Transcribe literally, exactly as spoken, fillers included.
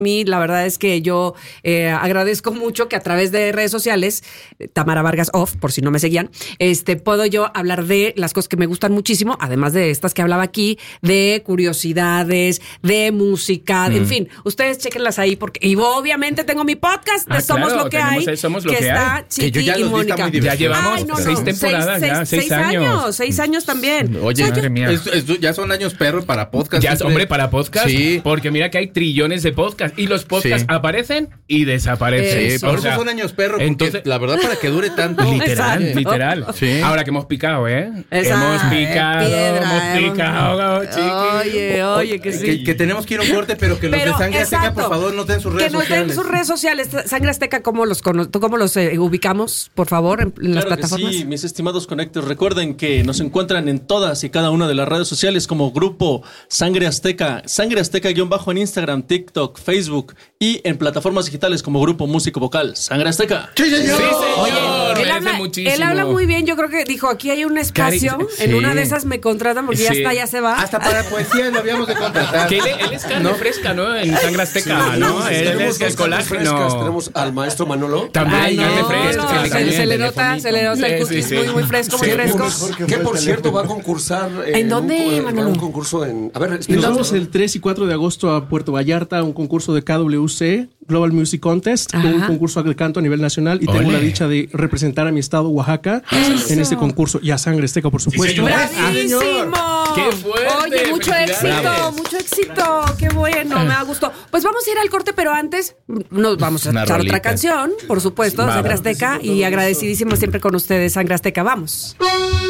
mí, la verdad es que yo eh, agradezco mucho que a través de redes sociales, Tamara Vargas Off, por si no me seguían, este, puedo yo hablar de las cosas que me gustan muchísimo, además de estas que hablaba aquí, de curiosidades, de música, mm. en fin, ustedes chequenlas ahí, porque y obviamente tengo mi podcast de ah, Somos claro, lo que hay, el Somos lo que, que está hay. Chiqui que yo ya y Mónica. Ya llevamos Ay, no, seis no. temporadas, seis, ya, seis, seis años. años. Seis años también. Oye, madre mía. Es, es, ya son años perro para podcast. Ya, hombre, para podcast, sí. Porque mira que hay trillones de podcasts y los podcasts sí. aparecen y desaparecen. Sí, por eso son años perro, porque entonces, la verdad para que dure tanto. Literal, Exacto. literal. Sí. Ahora que hemos picado, ¿eh? Exacto. Hemos picado, piedra, hemos picado, chiqui. Oye, oye, que sí. Que, que tenemos que ir a un corte, pero que pero, los de Sangre exacto. Azteca, por favor, nos den sus redes que nos sociales. den sus redes sociales. Sangre Azteca, ¿cómo los, cómo los eh, ubicamos, por favor, en, en claro las plataformas? Sí, mis estimados conectores, recuerden que nos encuentran en todas y cada una de las redes sociales como Grupo Sangre Azteca, Sangre Azteca-en Instagram, TikTok, Facebook y en plataformas digitales como Grupo Músico Vocal Sangre Azteca. ¡Sí, señor! Sí, señor. Oye, él, habla, él habla muy bien. Yo creo que dijo, aquí hay un espacio. Cari- en sí. una de esas me contratan porque sí. ya está, ya se va. Hasta para poesía lo habíamos de contratar. Que él, él es carne ¿no? fresca, ¿no? En Sangre Azteca, sí, ¿no? Sí, él tenemos es el colágeno. Tenemos al maestro Manolo. También Ay, carne no, fresca. No, sí, se, también, se le nota, se le nota el cookies sí, sí. muy, muy fresco, sí, muy fresco. Que, que por cierto va a concursar. ¿En, ¿En dónde, un, Manolo? Un concurso en... A ver, nos vamos el tres y cuatro de agosto a Puerto Vallarta, un concurso de K W C, Global Music Contest, Ajá. un concurso de canto a nivel nacional y Olé. tengo la dicha de representar a mi estado, Oaxaca, Eso. en este concurso y a Sangre Azteca, por supuesto. Sí, ¡bravísimo! ¡Qué fuerte! Oye, mucho éxito, Braves. mucho éxito. ¡Qué bueno! Me ha gustado. Pues vamos a ir al corte, pero antes nos vamos a escuchar otra canción, por supuesto, Sangre Azteca, y agradecidísimo siempre con ustedes, Sangre Azteca. Vamos.